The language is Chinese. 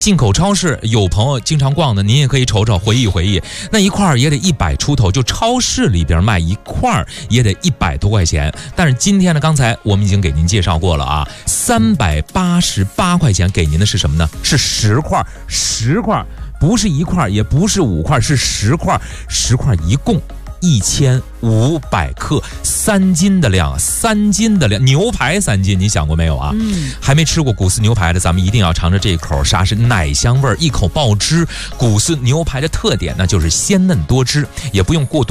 进口超市有朋友经常逛的，您也可以瞅瞅，回忆回忆，那一块也得100出头，就超市里边卖一块也得100多块钱。但是今天呢，刚才我们已经给您介绍过了啊，388块钱给您的是什么呢？是10块，10块，不是1块，也不是5块，是10块，10块一共1500克，3斤的量，3斤的量，牛排3斤，你想过没有啊？还没吃过古寺牛排的，咱们一定要尝着这一口，啥是奶香味儿，一口爆汁。古寺牛排的特点呢，就是鲜嫩多汁，也不用过多